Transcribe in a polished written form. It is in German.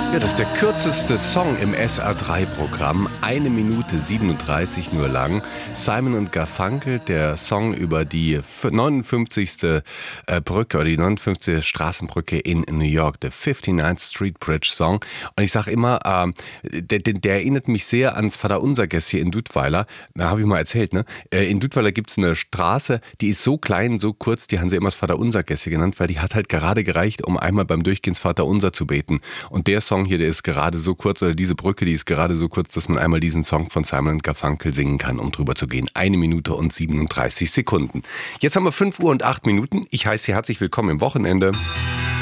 Ja, das ist der kürzeste Song im SR3-Programm. 1 Minute 37 nur lang. Simon und Garfunkel, der Song über die 59. Brücke oder die 59. Straßenbrücke in New York, der 59th Street Bridge Song. Und ich sage immer, der erinnert mich sehr ans Vaterunser-Gässchen hier in Dudweiler. Da habe ich mal erzählt, ne? In Dudweiler gibt es eine Straße, die ist so klein, so kurz, die haben sie immer das Vaterunser-Gässchen genannt, weil die hat halt gerade gereicht, um einmal beim Durchgehen das Vaterunser zu beten. Und der Song hier, der ist gerade so kurz, oder diese Brücke, die ist gerade so kurz, dass man einmal diesen Song von Simon & Garfunkel singen kann, um drüber zu gehen. 1 Minute und 37 Sekunden. Jetzt haben wir 5 Uhr und 8 Minuten. Ich heiße Sie herzlich willkommen im Wochenende.